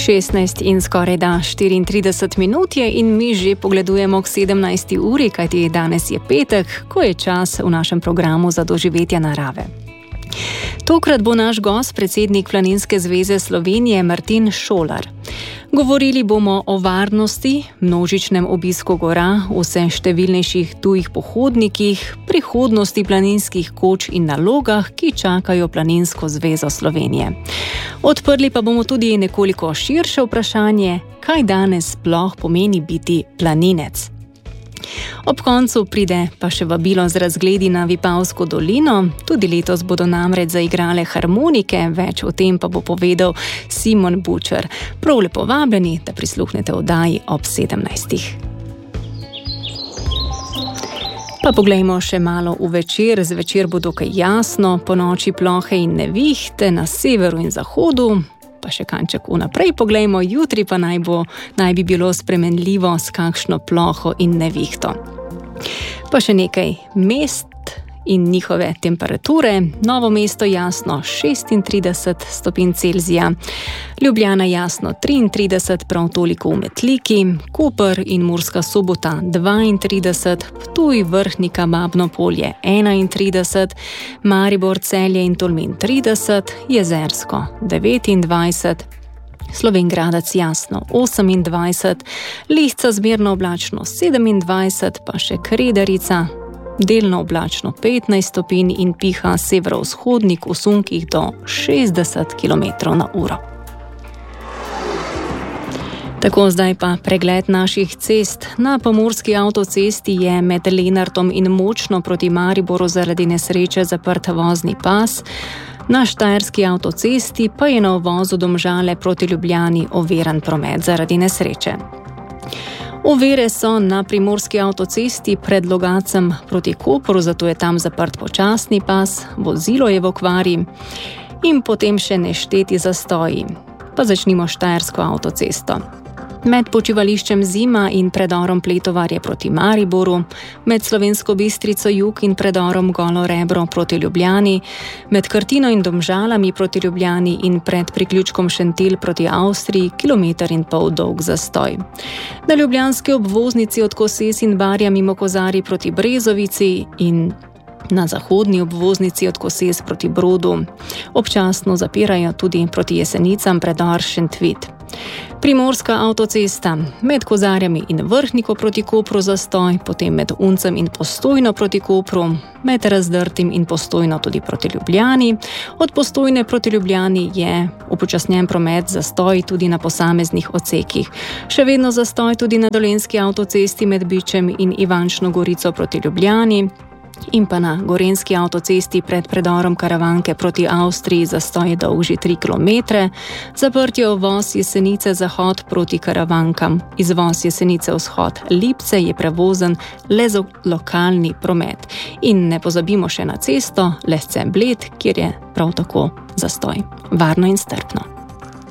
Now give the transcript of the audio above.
16 in skoraj da 34 minut je in mi že pogledujemo k 17. uri, kajti danes je petek, ko je čas v našem programu za doživetje narave. Tokrat bo naš gost predsednik Planinske zveze Slovenije Martin Šolar. Govorili bomo o varnosti, množičnem obisku gora, vse številnejših tujih pohodnikih, prihodnosti planinskih koč in nalogah, ki čakajo Planinsko zvezo Slovenije. Odprli pa bomo tudi nekoliko širše vprašanje, kaj danes sploh pomeni biti planinec. Ob koncu pride pa še vabilo z razgledi na Vipavsko dolino, tudi letos bodo namreč zaigrale harmonike, več o tem pa bo povedal Simon Bučar. Prav lepo vabljeni, da prisluhnete oddaji ob 17. Pa poglejmo še malo v večer, zvečer bo dokaj jasno, po noči plohe in nevihte na severu in zahodu, pa še kanček vnaprej poglejmo, jutri pa naj bi bilo spremenljivo s kakšno ploho in nevihto. Pa še nekaj mest in njihove temperature. Novo mesto jasno 36 stopinj Celzija, Ljubljana jasno 33, prav toliko v Metliki, Koper in Murska Sobota 32, Ptuj, Vrhnika, Babno Polje 31, Maribor, Celje in Tolmin 30, Jezersko 29, Slovenj Gradec jasno 28, Lisca zmerno oblačno 27, pa še Kredarica delno oblačno 15 stopinj in piha severovzhodnik v sunkih do 60 km/h. Tako, zdaj pa pregled naših cest. Na pomurski avtocesti je med Lenartom in Močno proti Mariboru zaradi nesreče zaprt vozni pas. Na štajerski avtocesti pa je na uvozu Domžale proti Ljubljani oviran promet zaradi nesreče. Ovire so na primorski avtocesti pred Logacem proti Kopru, zato je tam zaprt počasni pas, vozilo je v okvari in potem še nešteti zastoji. Pa začnimo štajersko avtocesto. Med počivališčem Zima in predorom Pletovarje proti Mariboru, med Slovensko Bistrico jug in predorom Golo Rebro proti Ljubljani, med Krtino in Domžalami proti Ljubljani in pred priključkom Šentilj proti Avstriji 1,5 km dolg zastoj. Na ljubljanski obvoznici od Koses in Barja mimo Kozarij proti Brezovici in na zahodni obvoznici od Koses proti Brodu. Občasno zapirajo tudi proti Jesenicam predor Šentvit. Primorska avtocesta med Kozarjami in Vrhniko proti Kopru zastoj, potem med Uncem in Postojno proti Kopru, med Razdrtim in Postojno tudi proti Ljubljani. Od Postojne proti Ljubljani je upočasnjen promet, zastoj tudi na posameznih odsekih. Še vedno zastoj tudi na dolenjski avtocesti med Bičem in Ivančno Gorico proti Ljubljani. In pa na gorenjski avtocesti pred predorom Karavanke proti Avstriji zastoj dolg že 3 km, zaprtje uvoz Jesenice zahod proti Karavankam, izvoz Jesenice vzhod Lipce je prevozen le za lokalni promet. In ne pozabimo še na cesto Lesce-Bled, kjer je prav tako zastoj. Varno in strpno.